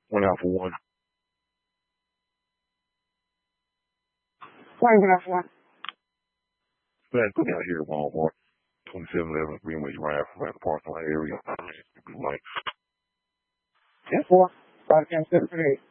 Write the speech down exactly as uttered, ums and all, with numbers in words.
Went out for one. Why went out for one? Man, go down here at Walmart. twenty-seven eleven Greenway Drive, around the parking lot area. Like, ten four, five ten seven three eight.